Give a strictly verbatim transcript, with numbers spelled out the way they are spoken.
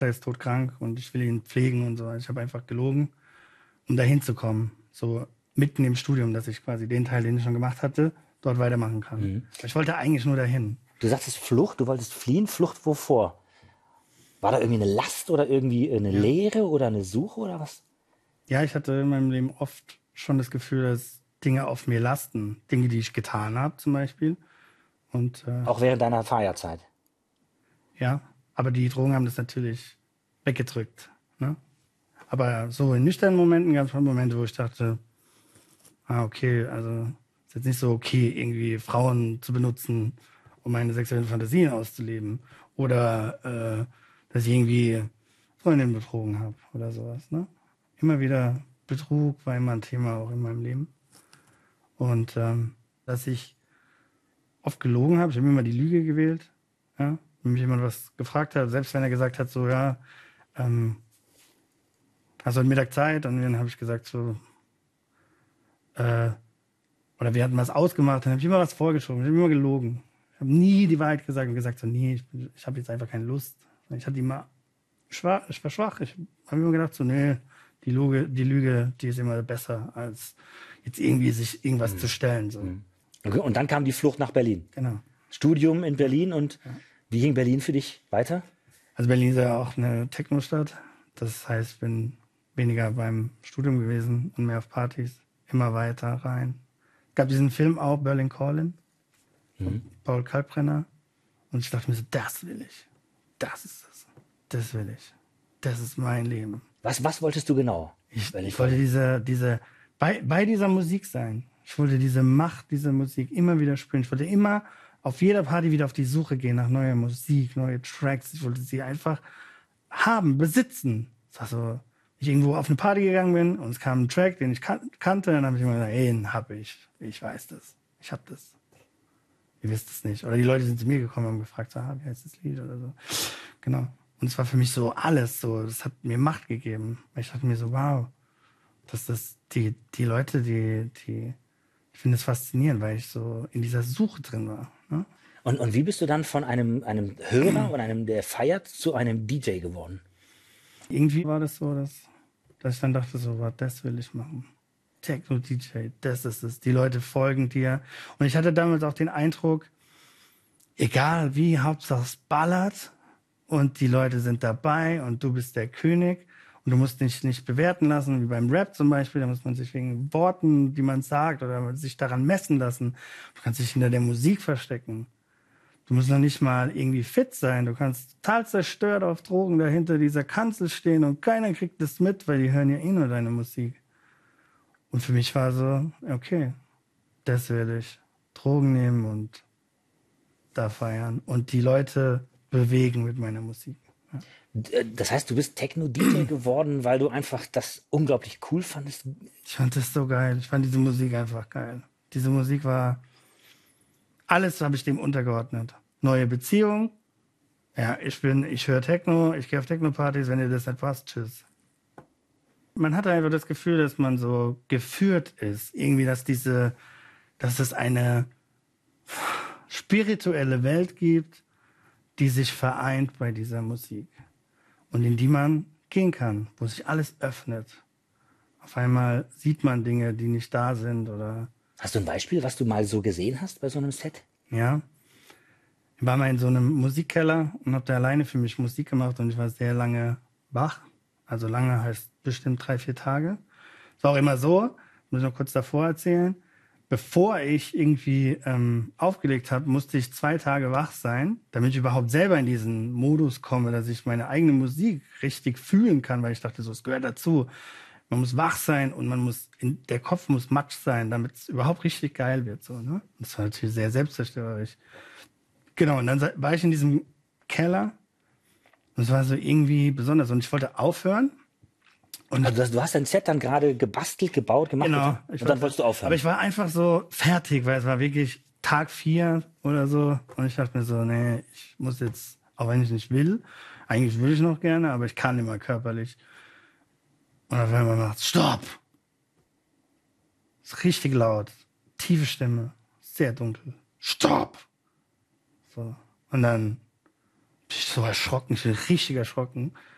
er ist todkrank und ich will ihn pflegen und so. Ich habe einfach gelogen, um dahin zu kommen. So mitten im Studium, dass ich quasi den Teil, den ich schon gemacht hatte, dort weitermachen kann. Mhm. Ich wollte eigentlich nur dahin. Du sagtest Flucht, du wolltest fliehen. Flucht wovor? War da irgendwie eine Last oder irgendwie eine Ja. Leere oder eine Suche oder was? Ja, ich hatte in meinem Leben oft schon das Gefühl, dass Dinge auf mir lasten. Dinge, die ich getan habe zum Beispiel. Und äh, Auch während deiner Feierzeit. ja, aber die Drogen haben das natürlich weggedrückt. Ne? Aber so in nüchternen Momenten gab es schon Momente, wo ich dachte, ah, okay, also ist jetzt nicht so okay, irgendwie Frauen zu benutzen, um meine sexuellen Fantasien auszuleben. Oder äh, dass ich irgendwie Freundinnen betrogen habe oder sowas. Ne? Immer wieder Betrug war immer ein Thema auch in meinem Leben. Und ähm, dass ich oft gelogen habe, ich habe immer die Lüge gewählt. Ja? Wenn mich jemand was gefragt hat, selbst wenn er gesagt hat, so, ja, ähm, hast du heute Mittag Zeit? Und dann habe ich gesagt, so, äh, oder wir hatten was ausgemacht, dann habe ich immer was vorgeschoben, ich habe immer gelogen. Ich habe nie die Wahrheit gesagt und gesagt, so, nee, ich, ich habe jetzt einfach keine Lust. Ich hatte immer schwach, ich war schwach. Ich habe immer gedacht, so, nee, die Lüge, die Lüge, die ist immer besser, als jetzt irgendwie sich irgendwas Mhm. zu stellen. So. Mhm. Okay, und dann kam die Flucht nach Berlin. Genau. Studium in Berlin und Ja. wie ging Berlin für dich weiter? Also Berlin ist ja auch eine Techno-Stadt. Das heißt, ich bin weniger beim Studium gewesen und mehr auf Partys. Immer weiter rein. Es gab diesen Film auch, Berlin Calling, Mhm. Paul Kalkbrenner. Und ich dachte mir so, das will ich. Das ist es. Das will ich. Das ist mein Leben. Was, was wolltest du genau? Ich, Berlin ich wollte Calling. diese, diese, bei, bei dieser Musik sein. Ich wollte diese Macht dieser Musik immer wieder spüren. Ich wollte immer auf jeder Party wieder auf die Suche gehen nach neuer Musik, neue Tracks. Ich wollte sie einfach haben, besitzen. Das war so, ich irgendwo auf eine Party gegangen bin und es kam ein Track, den ich kan kannte, dann habe ich immer gesagt, ey, den hab ich. Ich weiß das. Ich hab das. Ihr wisst es nicht. Oder die Leute sind zu mir gekommen und haben gefragt, so, ah, wie heißt das Lied oder so. Genau. Und es war für mich so alles so. Das hat mir Macht gegeben. Weil ich dachte mir so, wow, dass das die, die Leute, die, die, ich finde es faszinierend, weil ich so in dieser Suche drin war. Ne? Und, und wie bist du dann von einem, einem Hörer und einem, der feiert, zu einem D J geworden? Irgendwie war das so, dass, dass ich dann dachte, so, was, das will ich machen. Techno-D J, das ist es. Die Leute folgen dir. Und ich hatte damals auch den Eindruck, egal wie, Hauptsache es ballert und die Leute sind dabei und du bist der König und du musst dich nicht bewerten lassen, wie beim Rap zum Beispiel. Da muss man sich wegen Worten, die man sagt, oder sich daran messen lassen. Du kannst dich hinter der Musik verstecken. Du musst noch nicht mal irgendwie fit sein. Du kannst total zerstört auf Drogen da hinter dieser Kanzel stehen und keiner kriegt das mit, weil die hören ja eh nur deine Musik. Und für mich war so, okay, das will ich. Drogen nehmen und da feiern und die Leute bewegen mit meiner Musik. Ja. D- Das heißt, du bist Techno-D J geworden, weil du einfach das unglaublich cool fandest. Ich fand das so geil. Ich fand diese Musik einfach geil. Diese Musik war, alles habe ich dem untergeordnet. Neue Beziehung. Ja, ich bin, ich höre Techno, ich gehe auf Techno-Partys, wenn dir das nicht passt, tschüss. Man hat einfach das Gefühl, dass man so geführt ist. Irgendwie, dass diese, dass es eine spirituelle Welt gibt, die sich vereint bei dieser Musik. Und in die man gehen kann, wo sich alles öffnet. Auf einmal sieht man Dinge, die nicht da sind oder, Hast du ein Beispiel, was du mal so gesehen hast bei so einem Set? ja. Ich war mal in so einem Musikkeller und habe da alleine für mich Musik gemacht und ich war sehr lange wach. Also lange heißt bestimmt drei, vier Tage. Es war auch immer so, muss ich noch kurz davor erzählen, bevor ich irgendwie ähm, aufgelegt habe, musste ich zwei Tage wach sein, damit ich überhaupt selber in diesen Modus komme, dass ich meine eigene Musik richtig fühlen kann, weil ich dachte, so, es gehört dazu. Man muss wach sein und man muss, in, der Kopf muss matsch sein, damit es überhaupt richtig geil wird. So, ne? Das war natürlich sehr selbstzerstörerisch. Genau, und dann sa- war ich in diesem Keller und es war so irgendwie besonders und ich wollte aufhören. Und Also du hast, du hast dein Set dann gerade gebastelt, gebaut, gemacht genau, und, ich und dann war, wolltest du aufhören. aber ich war einfach so fertig, weil es war wirklich Tag vier oder so und ich dachte mir so, nee, ich muss jetzt, auch wenn ich nicht will, eigentlich würde ich noch gerne, aber ich kann immer körperlich. Und auf einmal macht Stopp! Ist richtig laut, tiefe Stimme, sehr dunkel. Stopp! So. Und dann bin ich so erschrocken, ich bin richtig erschrocken.